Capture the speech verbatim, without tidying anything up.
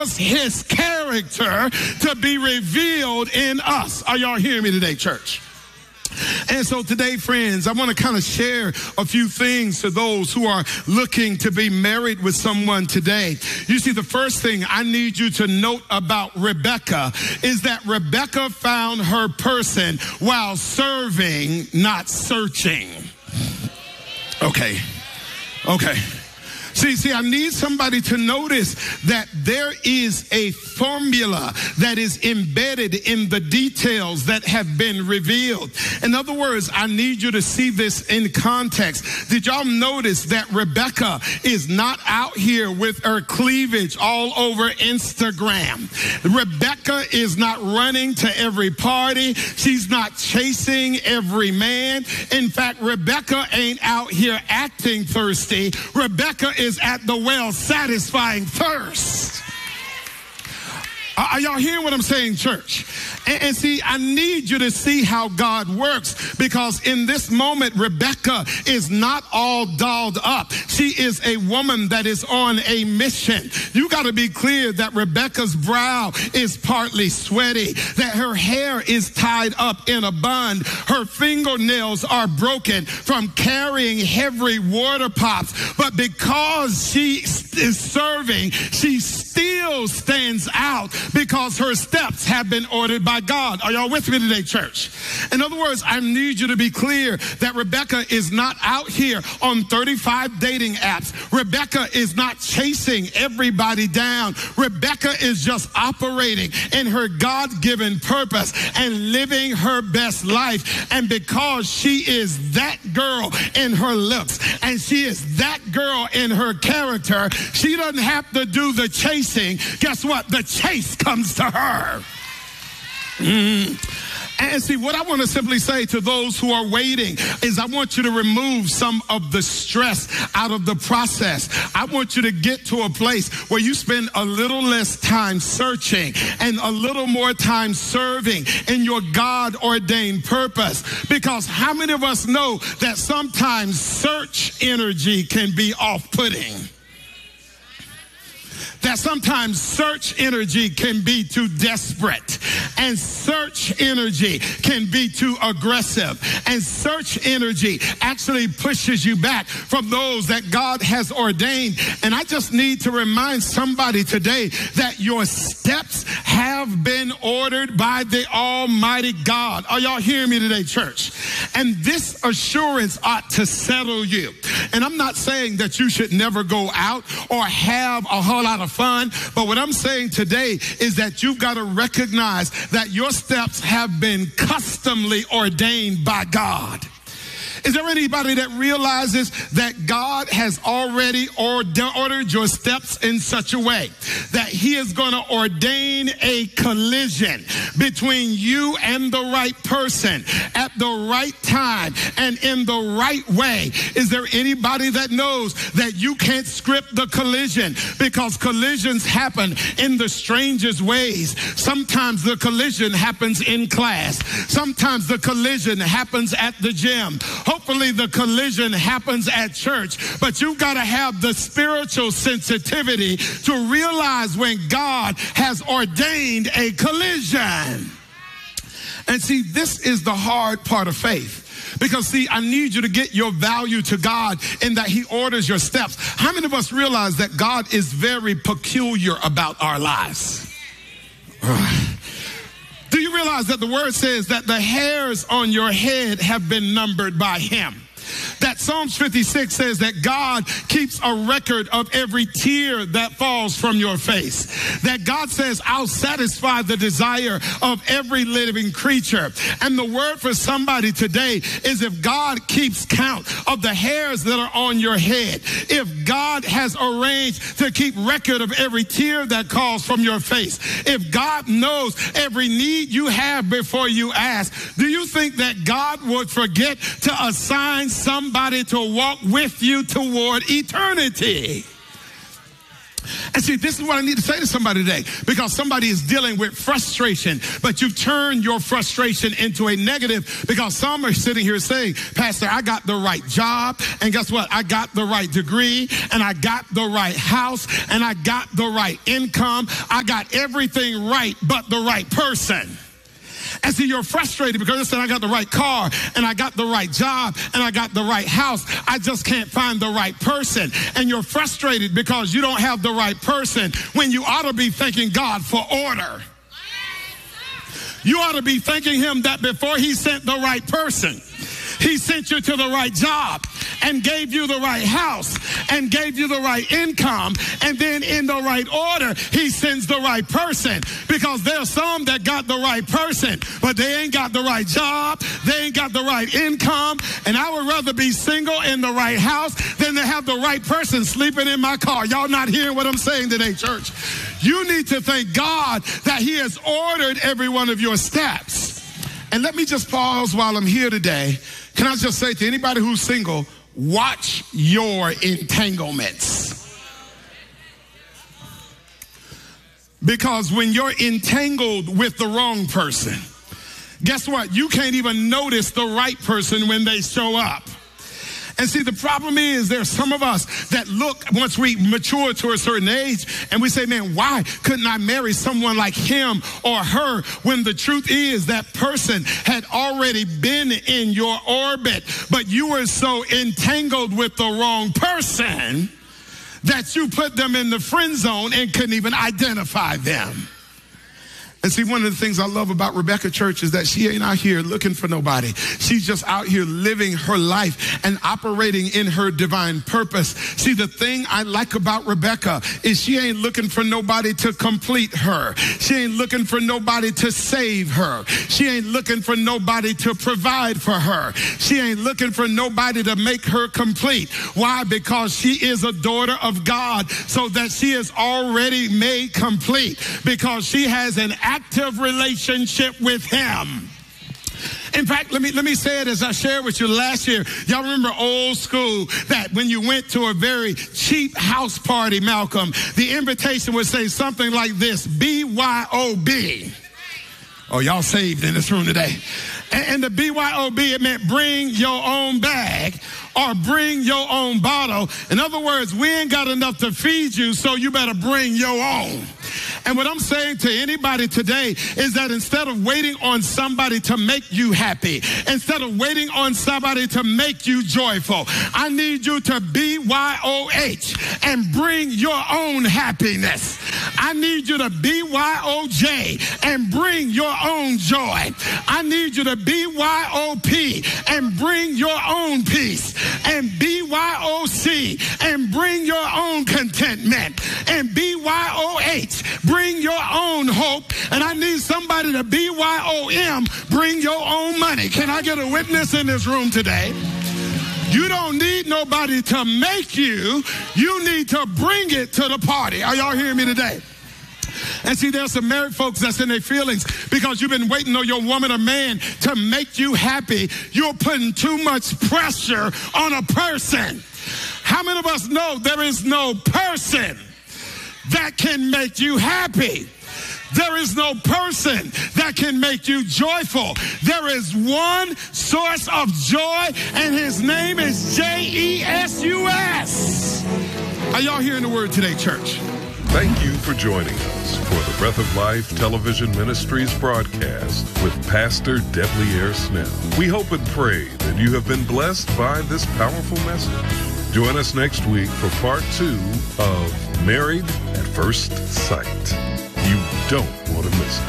his character to be revealed in us. Are y'all hearing me today, church? And so today, friends, I want to kind of share a few things to those who are looking to be married with someone today. You see, the first thing I need you to note about Rebecca is that Rebecca found her person while serving, not searching. Okay. Okay. See, see, I need somebody to notice that there is a formula that is embedded in the details that have been revealed. In other words, I need you to see this in context. Did y'all notice that Rebecca is not out here with her cleavage all over Instagram? Rebecca is not running to every party. She's not chasing every man. In fact, Rebecca ain't out here acting thirsty. Rebecca is at the well satisfying thirst. Are y'all hearing what I'm saying, church? And, and see, I need you to see how God works, because in this moment, Rebecca is not all dolled up. She is a woman that is on a mission. You got to be clear that Rebecca's brow is partly sweaty, that her hair is tied up in a bun. Her fingernails are broken from carrying heavy water pots. But because she is serving, she still stands out, because her steps have been ordered by God. Are y'all with me today, church? In other words, I need you to be clear that Rebecca is not out here on thirty-five dating apps. Rebecca is not chasing everybody down. Rebecca is just operating in her God-given purpose and living her best life. And because she is that girl in her looks and she is that girl in her character, she doesn't have to do the chasing. Guess what? The chase comes to her. Mm. And see, what I want to simply say to those who are waiting is I want you to remove some of the stress out of the process. I want you to get to a place where you spend a little less time searching and a little more time serving in your God-ordained purpose. Because how many of us know that sometimes search energy can be off-putting? That sometimes search energy can be too desperate, and search energy can be too aggressive, and search energy actually pushes you back from those that God has ordained. And I just need to remind somebody today that your steps have been ordered by the Almighty God. Are y'all hearing me today, church? And this assurance ought to settle you. And I'm not saying that you should never go out or have a whole lot of fun, but what I'm saying today is that you've got to recognize that your steps have been customly ordained by God. Is there anybody that realizes that God has already ordered your steps in such a way that he is going to ordain a collision between you and the right person at the right time and in the right way? Is there anybody that knows that you can't script the collision, because collisions happen in the strangest ways? Sometimes the collision happens in class. Sometimes the collision happens at the gym. Hopefully the collision happens at church, but you've got to have the spiritual sensitivity to realize when God has ordained a collision. And see, this is the hard part of faith. Because, see, I need you to get your value to God in that he orders your steps. How many of us realize that God is very peculiar about our lives? Do you realize that the word says that the hairs on your head have been numbered by him? That Psalms fifty-six says that God keeps a record of every tear that falls from your face. That God says, I'll satisfy the desire of every living creature. And the word for somebody today is, if God keeps count of the hairs that are on your head, if God has arranged to keep record of every tear that falls from your face, if God knows every need you have before you ask, do you think that God would forget to assign somebody to walk with you toward eternity? And see, this is what I need to say to somebody today, because somebody is dealing with frustration, but you've turned your frustration into a negative, because some are sitting here saying, Pastor, I got the right job, and guess what? I got the right degree, and I got the right house, and I got the right income. I got everything right but the right person. And see, you're frustrated because you said, I got the right car, and I got the right job, and I got the right house. I just can't find the right person. And you're frustrated because you don't have the right person, when you ought to be thanking God for order. You ought to be thanking him that before he sent the right person, he sent you to the right job and gave you the right house and gave you the right income. And then in the right order, he sends the right person, because there's some that got the right person, but they ain't got the right job. They ain't got the right income. And I would rather be single in the right house than to have the right person sleeping in my car. Y'all not hearing what I'm saying today, church? You need to thank God that he has ordered every one of your steps. And let me just pause while I'm here today. Can I just say to anybody who's single, watch your entanglements. Because when you're entangled with the wrong person, guess what? You can't even notice the right person when they show up. And see, the problem is there's some of us that look, once we mature to a certain age, and we say, man, why couldn't I marry someone like him or her? When the truth is that person had already been in your orbit, but you were so entangled with the wrong person that you put them in the friend zone and couldn't even identify them. And see, one of the things I love about Rebecca, church, is that she ain't out here looking for nobody. She's just out here living her life and operating in her divine purpose. See, the thing I like about Rebecca is she ain't looking for nobody to complete her. She ain't looking for nobody to save her. She ain't looking for nobody to provide for her. She ain't looking for nobody to make her complete. Why? Because she is a daughter of God, so that she is already made complete, because she has an active relationship with him. In fact, let me let me say it as I shared with you last year. Y'all remember old school, that when you went to a very cheap house party, Malcolm, the invitation would say something like this: B Y O B. Oh, y'all saved in this room today. And, and the B Y O B, it meant bring your own bag or bring your own bottle. In other words, we ain't got enough to feed you, so you better bring your own. And what I'm saying to anybody today is that instead of waiting on somebody to make you happy, instead of waiting on somebody to make you joyful, I need you to B Y O H and bring your own happiness. I need you to B Y O J and bring your own joy. I need you to B Y O P and bring your own peace. And B Y O C and bring your own contentment. And B Y O H, bring your own hope. And I need somebody to B Y O M, bring your own money. Can I get a witness in this room today? You don't need nobody to make you. You need to bring it to the party. Are y'all hearing me today? And see, there's some married folks that's in their feelings because you've been waiting on your woman or man to make you happy. You're putting too much pressure on a person. How many of us know there is no person that can make you happy? There is no person that can make you joyful. There is one source of joy, and his name is J E S U S. Are y'all hearing the word today, church? Thank you for joining us for the Breath of Life Television Ministries broadcast with Pastor Debly Ayre Snell. We hope and pray that you have been blessed by this powerful message. Join us next week for part two of Married at First Sight. You don't want to miss it.